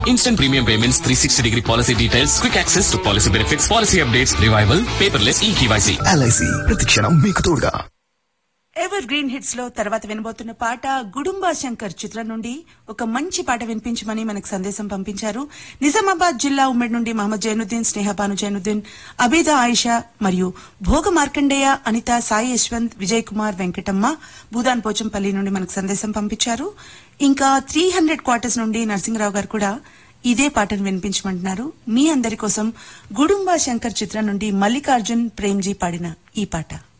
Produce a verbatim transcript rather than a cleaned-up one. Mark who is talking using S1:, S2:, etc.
S1: Instant premium payments, three sixty degree policy details, quick access to policy benefits, policy updates, revival, paperless e-K Y C.
S2: L I C ప్రతిక్షణం మీకు తోడుగా.
S3: Ever green hits లో తర్వాత వినబోతున్న పాట గుడుంబా శంకర్ చిత్రం నుండి ఒక మంచి పాట వినిపించమని మనకు సందేశం పంపించారు. నిజామాబాద్ జిల్లా ఉమ్మడి నుండి మహమ్మద్ జైనుద్దీన్, స్నేహబాను జైనుద్దీన్, అబీదా ఆయిషా మరియు భోగ మార్కండేయ, అనిత, సాయి యశ్వంత్, విజయ్ కుమార్, వెంకటమ్మ భూదాన్ పోచంపల్లి నుండి మనకు సందేశం పంపించారు. ఇంకా త్రీ హండ్రెడ్ క్వార్టర్స్ నుండి నరసింహరావు గారు కూడా ఇదే పాటను వినిపించమంటున్నారు. మీ అందరి కోసం గుడుంబా శంకర్ చిత్రం నుండి మల్లికార్జున్ ప్రేమ్జీ పాడిన ఈ పాట.